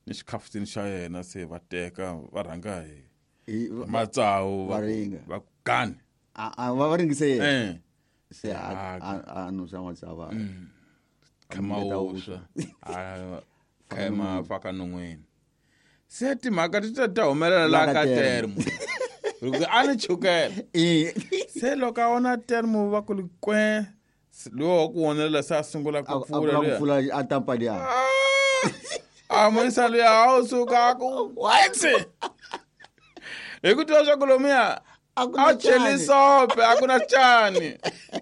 ni xikhafuthini xa yena se va teka va rhanga hi matsawu va gani va ringise yena se a no sa matsava khama uswa khama faka non'weni se timhaka ti ta humelela la ka termo loko a ni chukela se loko a wona termo va ku kwe lo ku wonelela sa sungula ku pfula a tampa liya moisa liya a suka ku what hi ku twa swa ku lomuya a cheli sope a ku na chani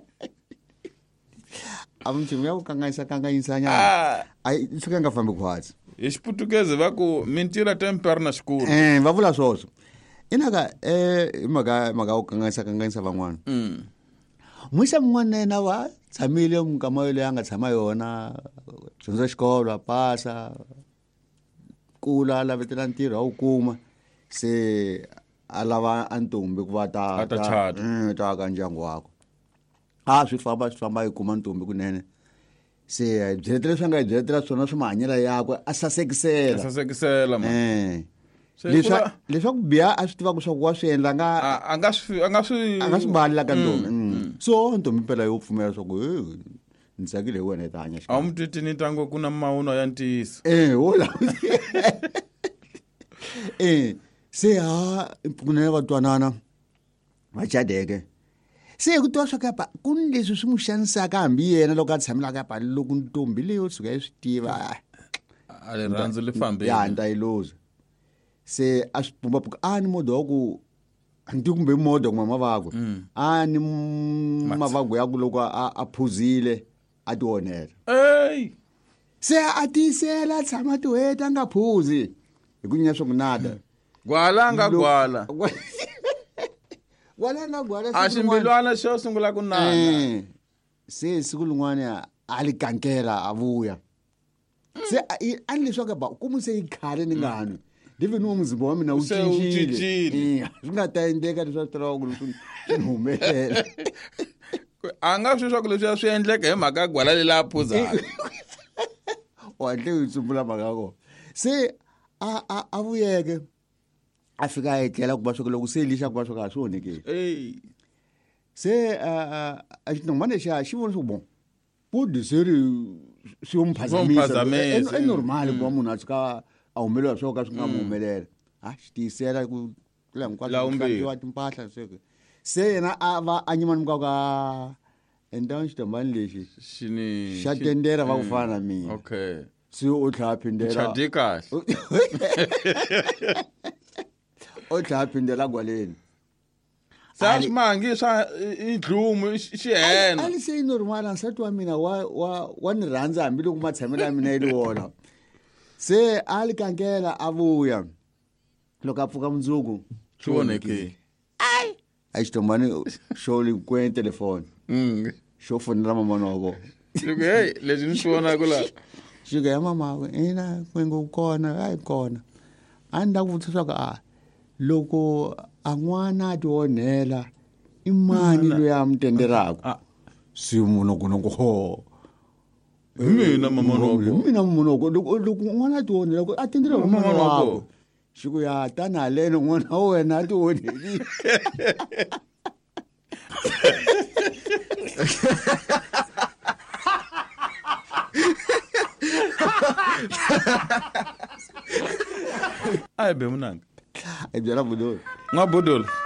mchimi ya ku kanganyisa nyana ai suka nga fambi khwatsi hi xiputukezi va ku mintila tempera na xikulu va vula swoswo inaka maka u kanganyisa van'wana mwisa mun'wana na va tshamile mukama yole a nga tshama yona dyondza xikolo a pasa kula lavetela ntirho a wu kuma se a lava a ntombi ku va ta ka ndyangu wako swi famba yi kuma ntombi kunene se byeletela swi nga yi byeletela swona swi mahanyela yakwe a sasekisela leswaku biya a swi tivaka swa ku wa swi endla a nga swi mbalela ka ntombi so ntombi mpela yo pfumela swa ku ni tsakile hi wena hi ta hanya a wu mutwitini tango ku na mawuno ya ntiyiso wola se kunene va twanana va cadeke se ku twa swa kapa ku ni leswi swi n'wi xanisaka hambi yena loko a tshamela kapa loko ntombi leyi yo tshuka yi swi tiva a le rhandzu le fambeni ya nta yi loza se a swi pumbapuka a ni modo wa ku nti kumbe modo kuma mavako a ni mavako ya ku loko a phuzile a ti onhela se a tisela tshama ti heta nga phuzi hi ku nya swa ku nada gwala nga gwala a ximbilwana xo sungula ku nana se siku lin'wana a li kankela a vuya se a ni leswaku ba ku mu se yi khale ni nga nwi ndivi ni muzimba wa mina wu cincile swi nga ta endleka leswi a swi talaka ku swi humelela a nga swi swa ku leswi swi endleka hi mhaka gwala lela a phuzaka wa tle yi tsumbula mhaka ko se a vuyeke a fika a etlela ku va swa ku loko se lixa ku va swa ku a swi onekeli se a xinomane xa xi vona swa ku bon pudi se ri swi yo mphazamisa normal ku va munhu a tshuka a humelela swo ka swi nga mu humelela xi tiyisela ku la hinkwato timpahla se yena a va a nyima ni muka ka endhawu xitombani lexi xa tendera va ku fana na mina se o tlhela phindela o tlhela phindela gwaleni sa swimangi swa idlumu xi hena ali se normal ansati wa mina wa ni rhandza hambiloko matshamelo ya mina yi li wona se ali kankela a vuya loko a pfuka mundzuku swi voneke a xitombani xo li kwe telefoni xo fonela mamana wako hey leswi ni swi vonaka la xika ya mamako ina kwengu kona hayi kona a ni ta ku vutisa swa ku loko a n'wana a ti onhela i mani loyi a mi tenderaka si munongonoko hi mina mamana wako loko n'wana a ti onhela a tendela mamana wako xiku ya tani haleno n'wana wa wena a ti onhelile ai be munanga ai byela budolo nga budolo